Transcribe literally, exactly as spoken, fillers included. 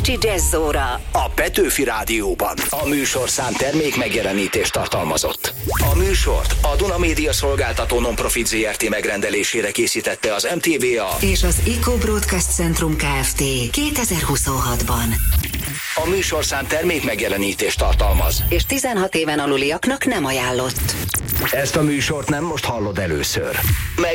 Pécsi Jazz-óra a Petőfi Rádióban. A műsorszám termék megjelenítést tartalmazott. A műsort a Duna Média Szolgáltató Non-Profit zé er té megrendelésére készítette az em té vé á és az Eco Broadcast Centrum Kft. kétezer-huszonhatban. A műsorszám termék megjelenítést tartalmaz, és tizenhat éven aluliaknak nem ajánlott. Ezt a műsort nem most hallod először. Meg